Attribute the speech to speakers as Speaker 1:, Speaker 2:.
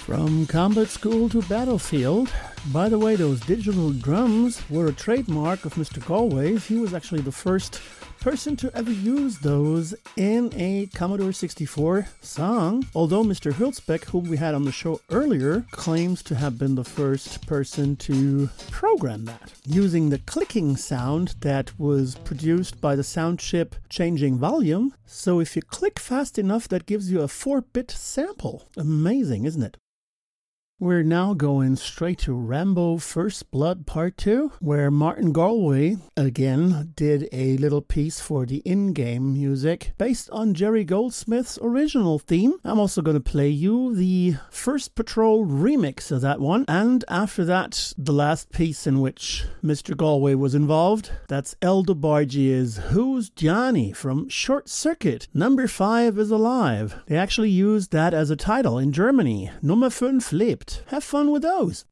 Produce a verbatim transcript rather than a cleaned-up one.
Speaker 1: From combat school to battlefield. By the way, those digital drums were a trademark of Mister Galway's. He was actually the first person to ever use those in a Commodore sixty-four song, although Mister Hulsbeck, whom we had on the show earlier, claims to have been the first person to program that, using the clicking sound that was produced by the sound chip changing volume. So if you click fast enough, that gives you a four-bit sample. Amazing, isn't it? We're now going straight to Rambo First Blood Part two, where Martin Galway, again, did a little piece for the in-game music based on Jerry Goldsmith's original theme. I'm also going to play you the First Patrol remix of that one, and after that, the last piece in which Mister Galway was involved. That's El DeBarge's Who's Johnny from Short Circuit. Number five is alive. They actually used that as a title in Germany. Nummer fünf lebt. Have fun with those.